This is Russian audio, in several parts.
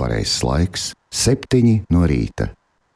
pareizais laiks - 7 no rīta.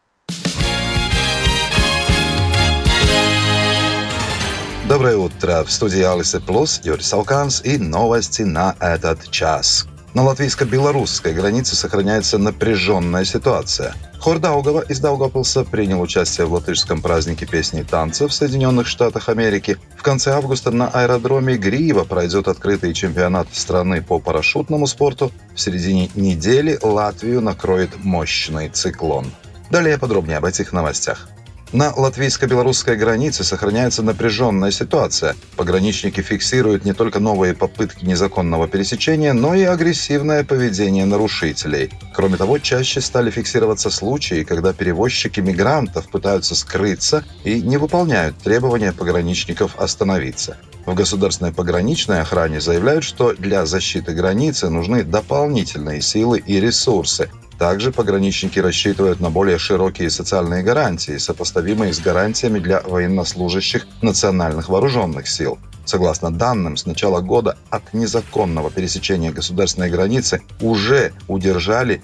Доброе утро! В студии Алисы Плюс Юрий Салканс и новости на этот час. На латвийско-белорусской границе сохраняется напряженная ситуация. Хор Даугава из Даугавпилса принял участие в латышском празднике песни и танцев в Соединенных Штатах Америки. В конце августа на аэродроме Гриева пройдет открытый чемпионат страны по парашютному спорту. В середине недели Латвию накроет мощный циклон. Далее подробнее об этих новостях. На латвийско-белорусской границе сохраняется напряженная ситуация. Пограничники фиксируют не только новые попытки незаконного пересечения, но и агрессивное поведение нарушителей. Кроме того, чаще стали фиксироваться случаи, когда перевозчики мигрантов пытаются скрыться и не выполняют требования пограничников остановиться. В государственной пограничной охране заявляют, что для защиты границы нужны дополнительные силы и ресурсы. Также пограничники рассчитывают на более широкие социальные гарантии, сопоставимые с гарантиями для военнослужащих национальных вооруженных сил. Согласно данным, с начала года от незаконного пересечения государственной границы уже удержали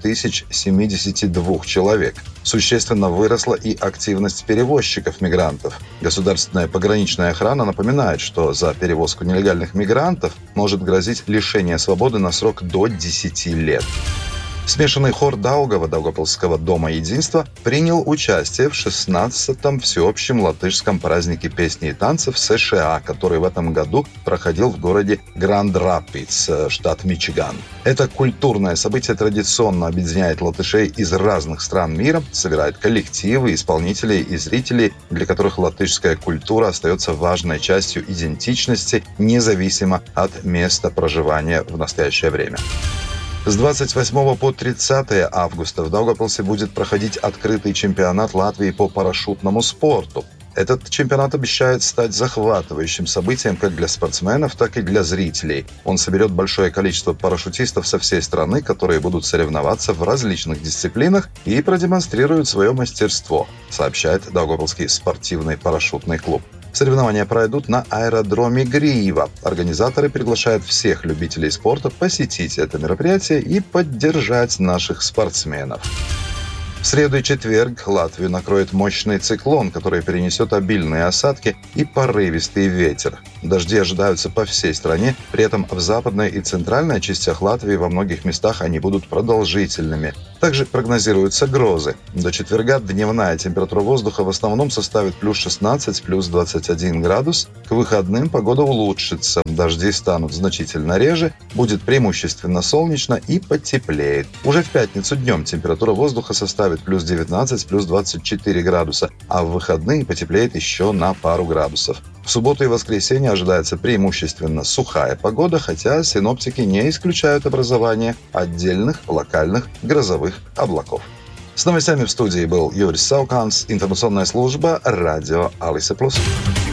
7072 человек. Существенно выросла и активность перевозчиков мигрантов. Государственная пограничная охрана напоминает, что за перевозку нелегальных мигрантов может грозить лишение свободы на срок до 10 лет. Смешанный хор Даугава Даугавпилсского дома единства принял участие в 16-м всеобщем латышском празднике песни и танцев США, который в этом году проходил в городе Гранд-Рапидс, штат Мичиган. Это культурное событие традиционно объединяет латышей из разных стран мира, собирает коллективы, исполнителей и зрителей, для которых латышская культура остается важной частью идентичности, независимо от места проживания в настоящее время. С 28 по 30 августа в Даугавпилсе будет проходить открытый чемпионат Латвии по парашютному спорту. Этот чемпионат обещает стать захватывающим событием как для спортсменов, так и для зрителей. Он соберет большое количество парашютистов со всей страны, которые будут соревноваться в различных дисциплинах и продемонстрируют свое мастерство, сообщает Даугавпилский спортивный парашютный клуб. Соревнования пройдут на аэродроме Гриева. Организаторы приглашают всех любителей спорта посетить это мероприятие и поддержать наших спортсменов. В среду и четверг Латвию накроет мощный циклон, который перенесет обильные осадки и порывистый ветер. Дожди ожидаются по всей стране, при этом в западной и центральной частях Латвии во многих местах они будут продолжительными. Также прогнозируются грозы. До четверга дневная температура воздуха в основном составит плюс 16, плюс 21 градус. К выходным погода улучшится, дожди станут значительно реже, будет преимущественно солнечно и потеплеет. Уже в пятницу днем температура воздуха составит плюс 19, плюс 24 градуса, а в выходные потеплеет еще на пару градусов. В субботу и воскресенье ожидается преимущественно сухая погода, хотя синоптики не исключают образование отдельных локальных грозовых облаков. С новостями в студии был Юрий Салканс, информационная служба радио Алиса Плюс.